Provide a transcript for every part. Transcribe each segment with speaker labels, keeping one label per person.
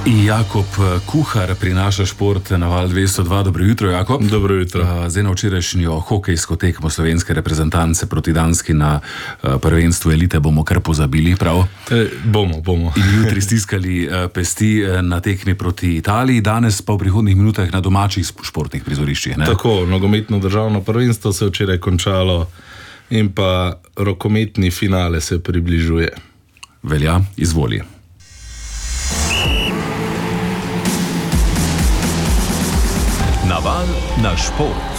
Speaker 1: Jakob Kuhar prinaša šport na Val 202. Dobro jutro, Jakob.
Speaker 2: Dobro jutro.
Speaker 1: Z eno včerajšnjo hokejsko tekmo slovenske reprezentance proti Danski na prvenstvu elite bomo kar pozabili, prav?
Speaker 2: Bomo.
Speaker 1: In jutri stiskali pesti na tekmi proti Italiji, danes pa v prihodnjih minutah na domačih športnih prizoriščih. Ne?
Speaker 2: Tako, nogometno državno prvenstvo se je včeraj končalo in pa rokometni finale se približuje.
Speaker 1: Velja, izvoli.
Speaker 3: Naval na šport.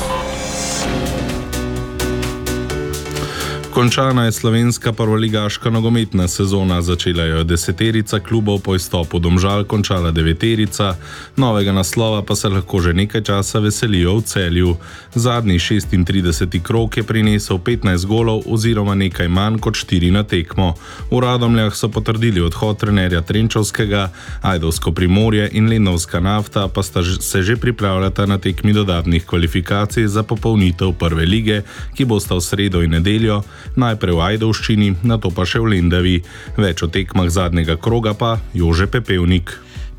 Speaker 2: Končana je slovenska prvoligaška nogometna sezona, začela jo je 10 klubov, po izstopu Domžal končala 9, novega naslova pa se lahko že nekaj časa veselijo v Celju. Zadnji 36. krog je prinesel 15 golov oziroma nekaj manj kot 4 na tekmo. V Radomljah so potrdili odhod trenerja Trenčovskega, Ajdovsko Primorje in Lendavska Nafta pa sta se že pripravljata na tekmi dodatnih kvalifikacij za popolnitev prve lige, ki bosta v sredo in nedeljo, najprej v Ajdovščini, nato pa še v Lendavi. Več o tekmah zadnjega kroga pa Jože Pepevnik.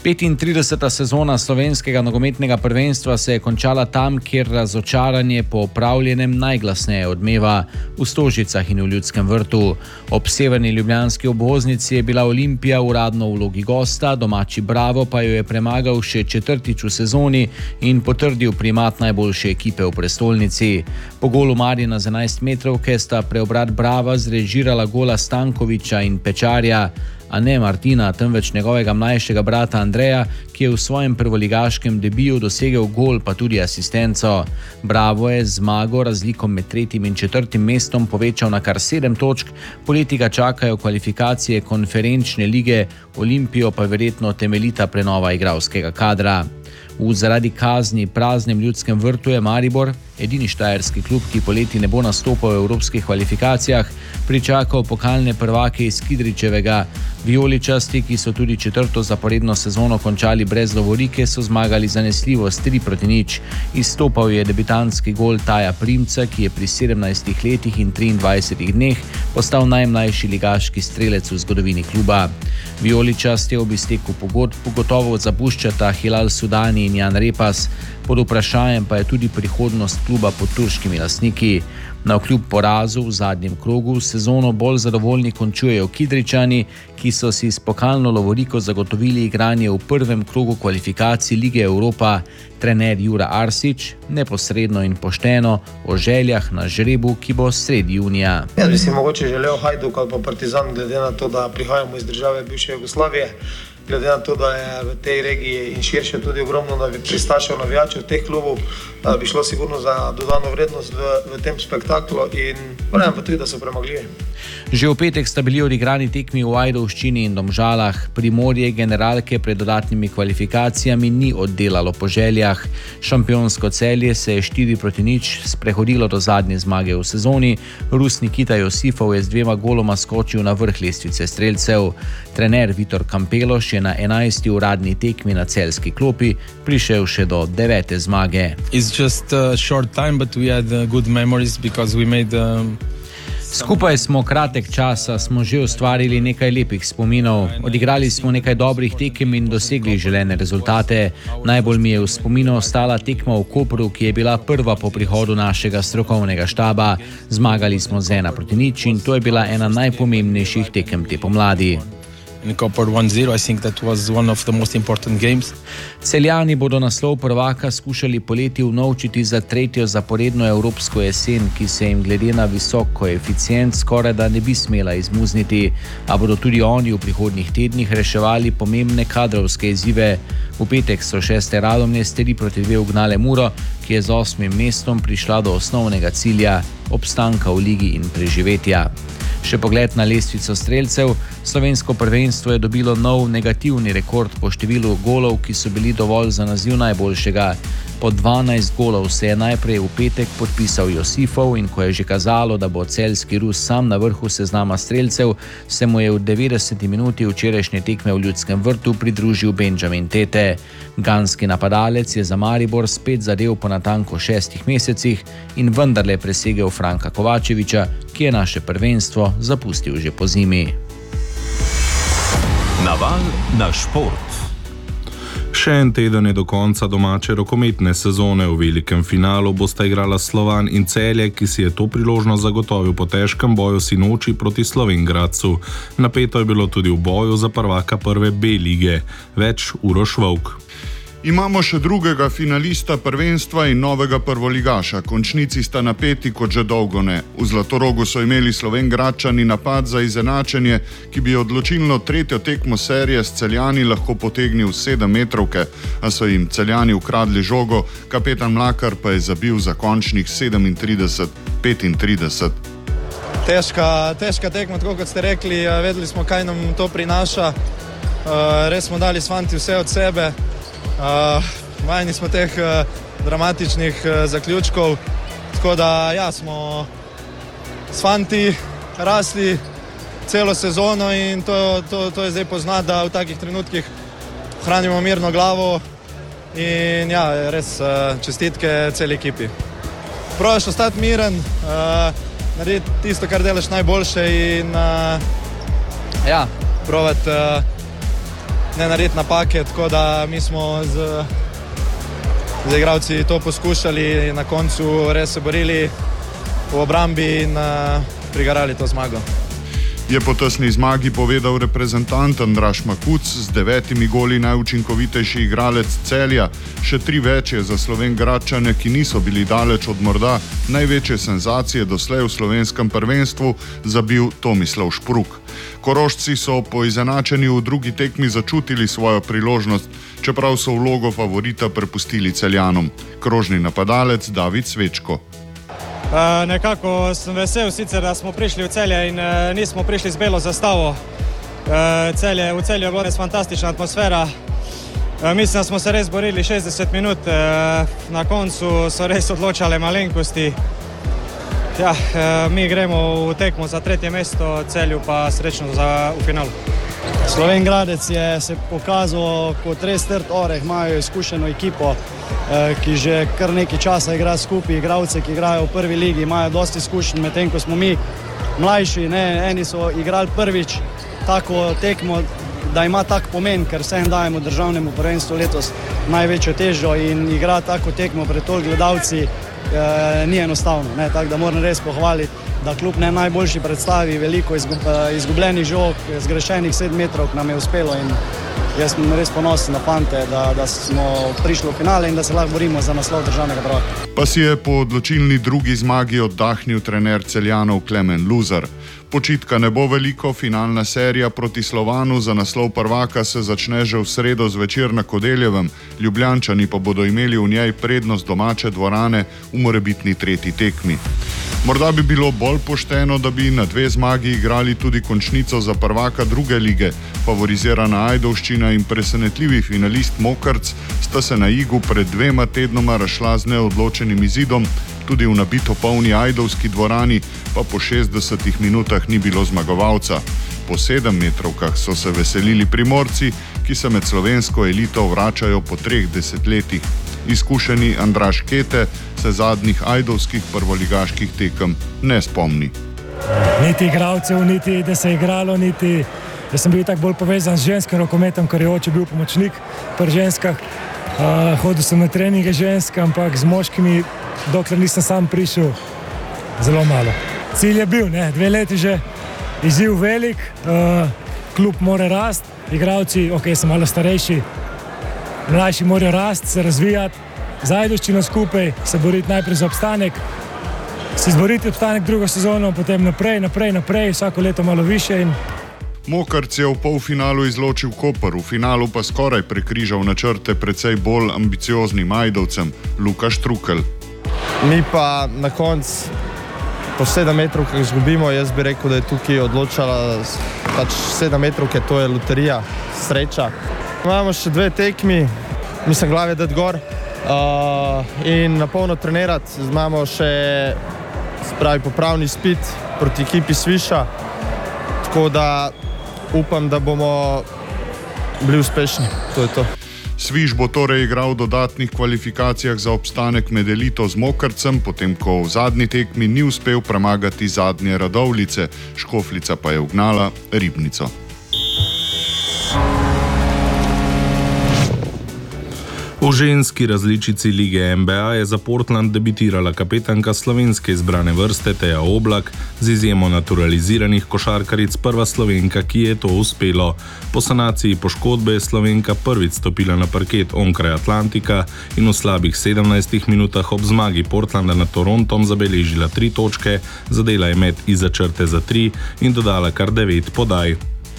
Speaker 4: 35. sezona slovenskega nogometnega prvenstva se je končala tam, kjer razočaranje po opravljenem najglasneje odmeva, v Stožicah in v Ljudskem vrtu. Ob severni ljubljanski obvoznici je bila Olimpija uradno v vlogi gosta, domači Bravo pa jo je premagal še četrtič v sezoni in potrdil primat najboljše ekipe v prestolnici. Po golu Marjana z 11 metrovke sta preobrat Brava zrežirala gola Stankovića in Pečarja, a ne Martina, temveč njegovega mlajšega brata Andreja, ki je v svojem prvoligaškem debiju dosegel gol pa tudi asistenco. Bravo je zmago razliko med 3. in 4. mestom povečal na kar 7 točk, poleti ga čakajo kvalifikacije konferenčne lige, Olimpijo pa verjetno temeljita prenova igralskega kadra. V zaradi kazni praznem Ljudskem vrtu je Maribor, edini štajerski klub, ki poleti ne bo nastopal v evropskih kvalifikacijah, pričakal pokalne prvake iz Kidričevega. Vijoličasti, ki so tudi 4. zaporedno sezono končali brez lovorike, so zmagali zanesljivo s 3-0. Izstopal je debitantski gol Taja Primca, ki je pri 17 letih in 23 dneh postal najmlajši ligaški strelec v zgodovini kluba. Vijoličasti ob izteku pogodb gotovo zapuščata Hilal Sudani in Jan Repas, pod vprašanjem pa je tudi prihodnost kluba pod turškimi lastniki. Navkljub porazu v zadnjem krogu sezono bolj zadovoljni končujejo Kidričani, ki so si s pokalno lovoriko zagotovili igranje v prvem krogu kvalifikacij Lige Evropa. Trener Jura Arsič neposredno in pošteno o željah na žrebu, ki bo sredi junija.
Speaker 5: Jaz bi si mogoče želel Hajduk ali pa Partizan, glede na to, da prihajamo iz države bivše Jugoslavije, glede na to, da je v tej regiji in širše tudi ogromno pristašev navijačev teh klubov, bi šlo sigurno za dodano vrednost v tem spektaklu in verjamem pa tudi, da so premagljivi.
Speaker 4: Že v petek sta bili odigrani tekmi v Ajdovščini in Domžalah. Primorje generalke pred dodatnimi kvalifikacijami ni oddelalo po željah. Šampionsko Celje se je 4-0 sprehodilo do zadnje zmage v sezoni. Rus Nikita Josifov je z 2 goloma skočil na vrh lestvice strelcev. Trener Vitor Kampeloš je na 11. uradni tekmi na celjski klopi prišel še do 9. zmage.
Speaker 6: It's just a short time, but we had good memories because we made
Speaker 4: Skupaj smo kratek časa, smo že ustvarili nekaj lepih spominov. Odigrali smo nekaj dobrih tekem in dosegli želene rezultate. Najbolj mi je v spominu ostala tekma v Kopru, ki je bila prva po prihodu našega strokovnega štaba. Zmagali smo z 1-0 in to je bila ena najpomembnejših tekem te pomladi.
Speaker 6: in Koper 1-0. I think that was one of the most important games.
Speaker 4: Celjani bodo naslov prvaka skušali poleti unovčiti za 3. zaporedno evropsko jesen, ki se jim glede na visok koeficient skoraj da ne bi smela izmuzniti, a bodo tudi oni v prihodnjih tednih reševali pomembne kadrovske izzive. V petek so 6. Radomlje s 3-2 ugnale Muro, ki je z 8. mestom prišla do osnovnega cilja, obstanka v ligi in preživetja. Še pogled na lestvico strelcev. Slovensko prvenstvo je dobilo nov negativni rekord po številu golov, ki so bili dovolj za naziv najboljšega. Po 12 golov se je najprej v petek podpisal Josifov in ko je že kazalo, da bo celjski Rus sam na vrhu seznama strelcev, se mu je v 90. minuti včerajšnje tekme v Ljudskem vrtu pridružil Benjamin Tete. Ganski napadalec je za Maribor spet zadel po natanko 6 mesecih in vendarle presegel Franka Kovačeviča, ki je naše prvenstvo zapustil že po zimi.
Speaker 3: Naval na šport.
Speaker 2: Še en teden je do konca domače rokometne sezone. V velikem finalu bosta igrala Slovan in Celje, ki si je to priložnost zagotovil po težkem boju sinoči proti Slovenj Gradcu. Napeto je bilo tudi v boju za prvaka prve B lige. Več Uroš Vovk.
Speaker 3: Imamo še drugega finalista prvenstva in novega prvoligaša. Končnici sta napeti kot že dolgo ne. V Zlatorogu so imeli Slovenjgradčani napad za izenačenje, ki bi odločilno tretjo tekmo serije s Celjani lahko potegnil 7 metrovke, a so jim Celjani ukradli žogo, kapetan Mlakar pa je zabil za končnih 37-35.
Speaker 6: Težka tekma, tako kot ste rekli, vedeli smo, kaj nam to prinaša. Res smo dali s fanti vse od sebe. Vajeni smo teh dramatičnih zaključkov, tako da ja, smo s fanti rasli celo sezono in to je zdaj poznati, da v takih trenutkih hranimo mirno glavo in ja, res čestitke celi ekipi. Probaš ostati miren, narediti tisto, kar delaš najboljše in ja, probati ne narediti napake, tako da mi smo z igralci to poskušali in na koncu res se borili v obrambi in prigarali to zmago.
Speaker 3: Je po tesni zmagi povedal reprezentant Andraž Makuc, z 9 goli najučinkovitejši igralec Celja. Še 3 več je za Slovenjgradčane, ki niso bili daleč od morda največje senzacije doslej v slovenskem prvenstvu, zabil Tomislav Špruk. Korošci so po izenačenju v drugi tekmi začutili svojo priložnost, čeprav so vlogo favorita prepustili Celjanom. Krožni napadalec David Svečko.
Speaker 7: Nekako sem vesel sicer, da smo prišli v Celje in nismo prišli z belo zastavo. V Celju je bila res fantastična atmosfera. Mislim, da smo se res borili 60 minut. Na koncu so res odločale malenkosti. Ja, mi gremo v tekmo za 3. mesto, Celju pa srečno v finalu.
Speaker 8: Slovenj Gradec je se pokazal kot res trd oreh, imajo izkušeno ekipo, ki že kar nekaj časa igra skupaj, igralce, ki igrajo v prvi ligi, imajo dosti izkušenj, medtem ko smo mi mlajši, eni so igrali prvič tako tekmo, da ima tak pomen, ker vsem dajemo državnemu prvenstvu letos največjo težo in igra tako tekmo pred toliko gledalci ni enostavno, tako da moram res pohvaliti, da kljub ne najboljši predstavi, veliko izgubljenih žog, zgrešenih 7 metrov nam je uspelo in jaz sem res ponosen na fante, da smo prišli v finale in da se lahko borimo za naslov državnega prvaka.
Speaker 3: Pa si je po odločilni drugi zmagi oddahnil trener Celjanov Klemen Luzar. Počitka ne bo veliko, finalna serija proti Slovanu za naslov prvaka se začne že v sredo zvečer na Kodeljevem, Ljubljančani pa bodo imeli v njej prednost domače dvorane v morebitni 3. tekmi. Morda bi bilo bolj pošteno, da bi na 2 zmagi igrali tudi končnico za prvaka druge lige. Favorizirana Ajdovščina in presenetljivi finalist Mokrc sta se na Igu pred 2 tednoma razšla z neodločenim izidom, tudi v nabito polni ajdovski dvorani pa po 60 minutah ni bilo zmagovalca. Po 7 metrovkah so se veselili Primorci, ki se med slovensko elito vračajo po 3 desetletjih. Izkušeni Andraž Kete se zadnjih ajdovskih prvoligaških tekem ne spomni.
Speaker 9: Niti igralcev, niti da se je igralo, niti da sem bil tako bolj povezan z ženskim rokometom, ker je oče bil pomočnik pri ženskah. Hodil sem na treninge žensk, ampak z moškimi, dokler nisem sam prišel, zelo malo. Cilj je bil, 2 leti že, izziv velik, klub mora rasti, igralci, sem malo starejši, mlajši morajo rasti, se razvijati, z Ajdovščino skupaj, se boriti najprej za obstanek, se izboriti obstanek drugo sezono, potem naprej, vsako leto malo više in
Speaker 3: Mokrc je v polfinalu izločil Koper, v finalu pa skoraj prekrižal načrte precej bolj ambicioznim Ajdovcem, Luka Štrukelj.
Speaker 10: Mi pa na koncu po 7 metrovkah izgubimo, jaz bi rekel, da je tukaj odločala 7 metrovke, to je loterija, sreča. Imamo še 2 tekmi, mislim glave dati gor in na polno trenirati. Imamo še popravni izpit proti ekipi Sviša, tako da upam, da bomo bili uspešni. To je to.
Speaker 3: Sviš bo torej igral v dodatnih kvalifikacijah za obstanek med elito z Mokrcem, potem ko v zadnji tekmi ni uspel premagati zadnje Radovljice, Škofljica pa je ugnala Ribnico.
Speaker 2: V ženski različici lige NBA je za Portland debitirala kapetanka slovenske izbrane vrste Teja Oblak, z izjemo naturaliziranih košarkaric prva Slovenka, ki je to uspelo. Po sanaciji poškodbe je Slovenka prvič stopila na parket onkraj Atlantika in v slabih 17 minutah ob zmagi Portlanda nad Torontom zabeležila 3 točke, zadela je met izza črte za 3 in dodala kar 9 podaj.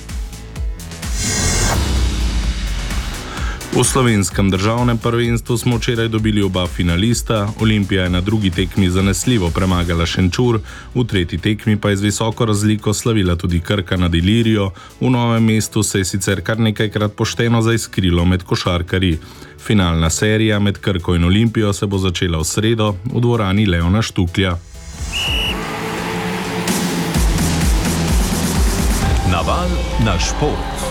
Speaker 2: V slovenskem državnem prvenstvu smo včeraj dobili oba finalista. Olimpija je na drugi tekmi zanesljivo premagala Šenčur, v tretji tekmi pa je z visoko razliko slavila tudi Krka nad Ilirijo. V Novem mestu se je sicer kar nekajkrat pošteno zaiskrilo med košarkarji. Finalna serija med Krko in Olimpijo se bo začela v sredo v dvorani Leona Štuklja.
Speaker 11: Naval na šport.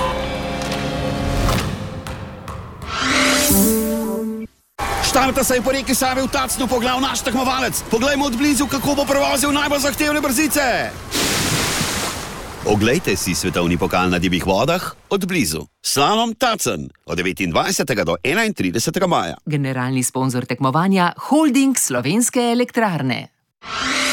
Speaker 12: Štarta se je po reki Savi v Tacnu pogledal naš tekmovalec. Poglejmo od blizu, kako bo prevozil najbolj zahtevne brzice. Oglejte si svetovni pokal na divjih vodah od blizu. Slalom Tacen od 29. do 31. maja.
Speaker 13: Generalni sponzor tekmovanja Holding Slovenske elektrarne.